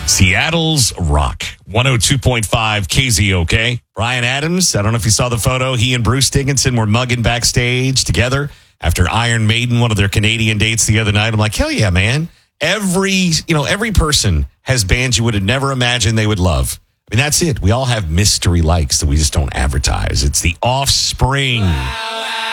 Seattle's Rock, 102.5 KZOK. Bryan Adams, I don't know if you saw the photo. He and Bruce Dickinson were mugging backstage together after Iron Maiden, one of their Canadian dates the other night. I'm like, hell yeah, man. Every person has bands you would have never imagined they would love. I mean, that's it. We all have mystery likes that we just don't advertise. It's the Offspring. Wow.